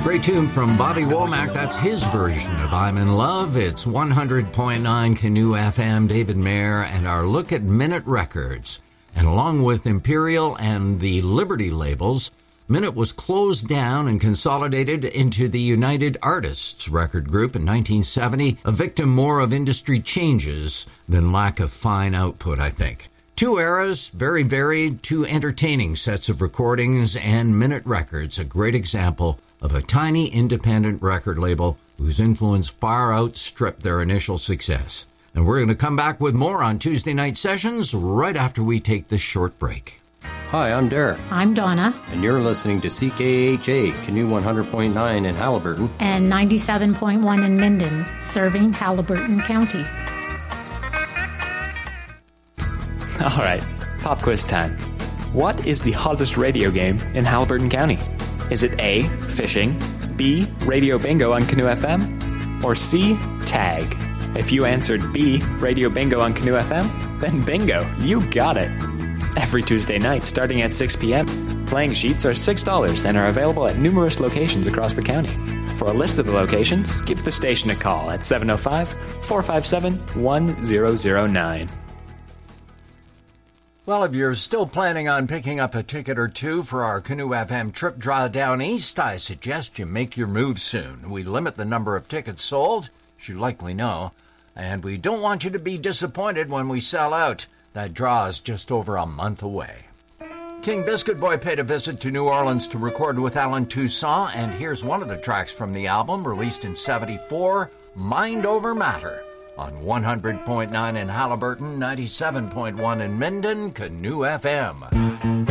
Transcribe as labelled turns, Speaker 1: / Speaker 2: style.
Speaker 1: Great tune from Bobby Womack. That's his version of I'm in Love. It's 100.9 Canoe FM, David Mayer, and our look at Minute Records. And along with Imperial and the Liberty labels, Minute was closed down and consolidated into the United Artists record group in 1970, a victim more of industry changes than lack of fine output, I think. Two eras, very varied, two entertaining sets of recordings, and Minute Records, a great example of a tiny independent record label whose influence far outstripped their initial success. And we're going to come back with more on Tuesday Night Sessions right after we take this short break.
Speaker 2: Hi, I'm Derek.
Speaker 3: I'm Donna.
Speaker 2: And you're listening to CKHA, Canoe 100.9 in Haliburton.
Speaker 3: And 97.1 in Minden, serving Haliburton County.
Speaker 4: All right, pop quiz time. What is the hottest radio game in Haliburton County? Is it A, fishing, B, radio bingo on Canoe FM, or C, tag? If you answered B, radio bingo on Canoe FM, then bingo, you got it. Every Tuesday night starting at 6 p.m., playing sheets are $6 and are available at numerous locations across the county. For a list of the locations, give the station a call at 705-457-1009.
Speaker 1: Well, if you're still planning on picking up a ticket or two for our Canoe FM trip draw down east, I suggest you make your move soon. We limit the number of tickets sold, as you likely know, and we don't want you to be disappointed when we sell out. That draw is just over a month away. King Biscuit Boy paid a visit to New Orleans to record with Alan Toussaint, and here's one of the tracks from the album, released in '74, Mind Over Matter, on 100.9 in Haliburton, 97.1 in Minden, Canoe FM.